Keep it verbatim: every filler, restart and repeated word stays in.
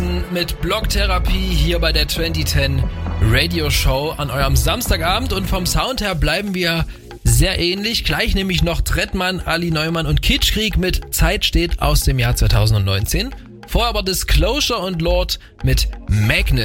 Jackson mit Blocktherapie hier bei der zwanzig zehn Radio Show an eurem Samstagabend. Und vom Sound her bleiben wir sehr ähnlich. Gleich nämlich noch Trettmann, Ali Neumann und Kitschkrieg mit Zeit steht aus dem Jahr zweitausendneunzehn. Vorher aber Disclosure und Lord mit Magnet.